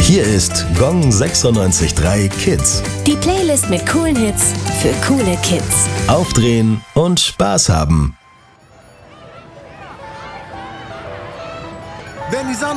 Hier ist Gong 96.3 Kids. Die Playlist mit coolen Hits für coole Kids. Aufdrehen und Spaß haben. Wenn die Sonne